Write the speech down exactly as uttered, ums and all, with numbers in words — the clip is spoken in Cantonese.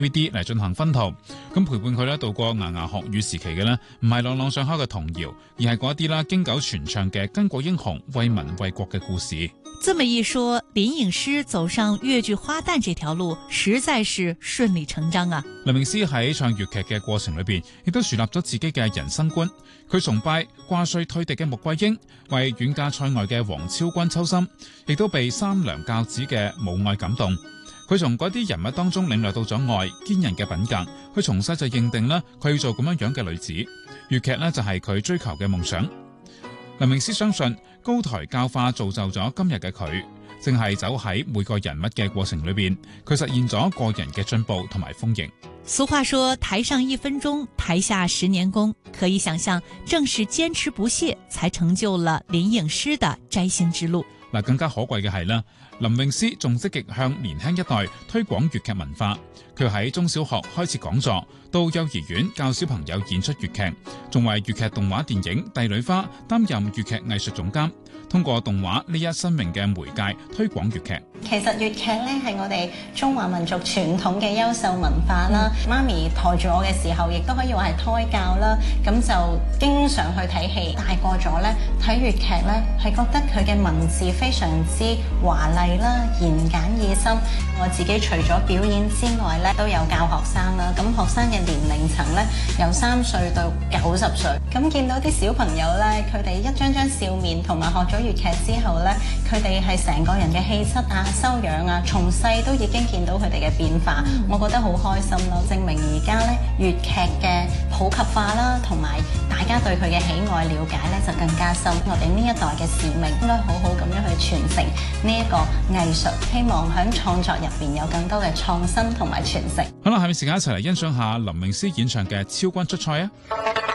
V D 嚟進行薰陶。咁陪伴佢咧度過牙牙學語時期嘅呢，唔係朗朗上口嘅童謠，而係嗰一啲啦經久傳唱嘅巾幗英雄為民為國嘅故事。 這麼一說，林詠詩走上粵劇花旦這條路，實在是順理成章啊！ 林詠詩喺唱粵劇嘅過程裏邊，亦都樹立咗自己嘅人生觀。佢崇拜掛帥退敵嘅穆桂英，為遠嫁塞外嘅王昭君抽心，亦都被三娘教子嘅母愛感動。佢從嗰啲人物當中領略到咗愛堅韌嘅品格。佢從細就認定啦，佢要做咁樣樣嘅女子。粵劇呢，就係佢追求嘅夢想。林詠詩相信高台教化造就咗今日嘅佢，正係走喺每個人物嘅過程裏邊，佢實現咗個人嘅進步同埋豐盈。 俗話說，台上一分鐘，台下十年功。可以想象，正是堅持不懈，才成就了林詠詩的摘星之路。 嗱，更加可貴嘅係啦，林詠詩仲積極向年輕一代推廣粵劇文化。佢喺中小學開始講座，到幼兒園教小朋友演出粵劇，仲為粵劇動畫電影《帝女花》擔任粵劇藝術總監，通過動畫呢一新穎嘅媒介推廣粵劇。 其實粵劇咧係我哋中華民族傳統嘅優秀文化啦。媽咪抬住我嘅時候，亦都可以話係胎教啦。咁就經常去睇戲。大個咗咧，睇粵劇咧係覺得佢嘅文字非常之華麗啦，言簡意深。我自己除咗表演之外咧，都有教學生啦。咁學生嘅年齡層咧，由三歲到九十歲。咁見到啲小朋友咧，佢哋一張張笑面，同埋學咗粵劇之後咧，佢哋係成個人嘅氣質啊、修養啊，從細都已經見到佢哋嘅變化。嗯、我覺得好開心咯，證明而家咧粵劇嘅普及化啦，同埋大家對佢嘅喜愛了解咧就更加深。我哋呢一代嘅使命應該好好咁樣去傳承呢一個藝術，希望喺創作入邊有更多嘅創新同埋傳承。 好啦，下面時間一齊嚟欣賞下林詠詩演唱嘅《昭君出塞》啊！